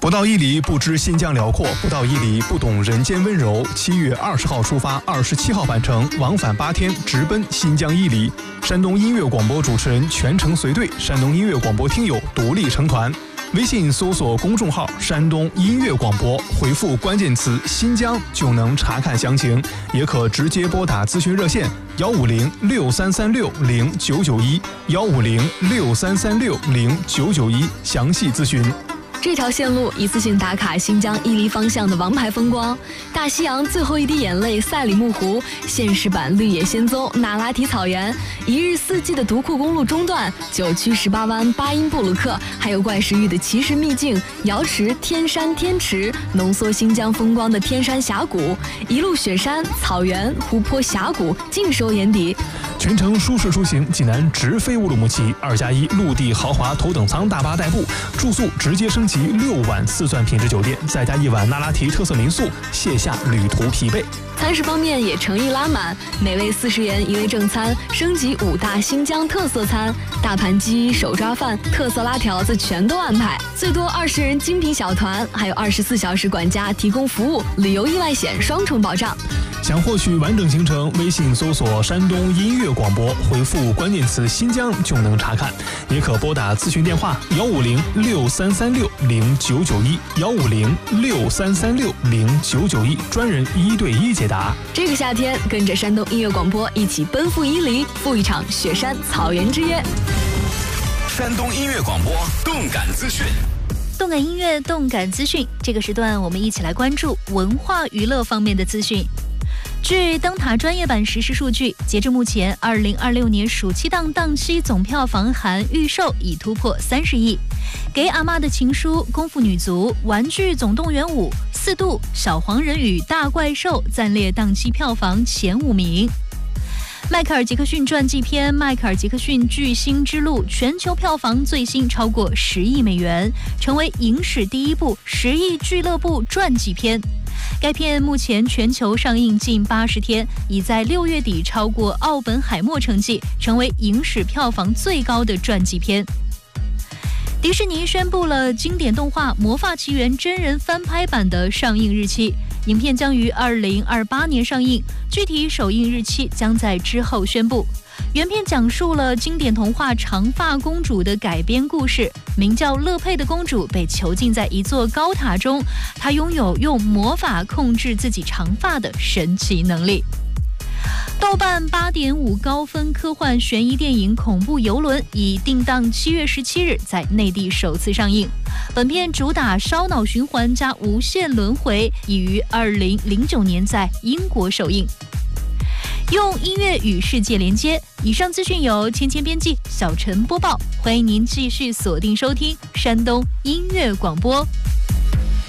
不到1里不知新疆辽阔，不到1里不懂人间温柔。7月20号出发，27号返程，往返8天，直奔新疆伊犁。山东音乐广播主持人全程随队，山东音乐广播听友独立成团。微信搜索公众号山东音乐广播，回复关键词新疆就能查看详情，也可直接拨打咨询热线15063360991，15063360991，详细咨询。 这条线路一次性打卡新疆伊犁方向的王牌风光：大西洋最后一滴眼泪赛里木湖、现实版绿野仙踪那拉提草原、一日四季的独库公路中段、9曲18湾巴音布鲁克，还有怪石峪的奇石秘境瑶池、天山天池，浓缩新疆风光的天山峡谷，一路雪山、草原、湖泊、峡谷尽收眼底。 全程舒适出行，济南直飞乌鲁木齐，2+1陆地豪华头等舱大巴代步，住宿直接升级6晚4钻品质酒店，再加1晚那拉提特色民宿，卸下旅途疲惫。 餐食方面也诚意拉满，每位40元一位正餐，升级5大新疆特色餐，大盘鸡、手抓饭、特色拉条子全都安排，最多20人精品小团，还有24小时管家提供服务，旅游意外险双重保障。 想获取完整行程，微信搜索山东音乐广播，回复关键词新疆就能查看，也可拨打咨询电话15063360991，15063360991，专人1对1解答。 这个夏天，跟着山东音乐广播一起奔赴伊犁，赴一场雪山草原之约。 山东音乐广播动感资讯。 动感音乐、动感资讯，这个时段我们一起来关注文化娱乐方面的资讯。据灯塔专业版实时数据，截至目前，2026年暑期档档期总票房含预售已突破30亿。给阿妈的情书、功夫女足、玩具总动员5、4度、小黄人与大怪兽暂列档期票房前5名。迈克尔·杰克逊传记片《迈克尔·杰克逊巨星之路》全球票房最新超过10亿美元，成为影史第一部10亿俱乐部传记片。该片目前全球上映近80天，已在6月底超过《奥本海默》成绩，成为影史票房最高的传记片。迪士尼宣布了经典动画《魔法奇缘》真人翻拍版的上映日期，影片将于2028年上映，具体首映日期将在之后宣布。原片讲述了经典童话长发公主的改编故事，名叫乐佩的公主被囚禁在一座高塔中，她拥有用魔法控制自己长发的神奇能力。豆瓣8.5高分科幻悬疑电影《恐怖游轮》已定档7月17日在内地首次上映。本片主打烧脑循环加无限轮回，已于2009年在英国首映。用音乐与世界连接，以上资讯由芊芊编辑，小陈播报。欢迎您继续锁定收听山东音乐广播。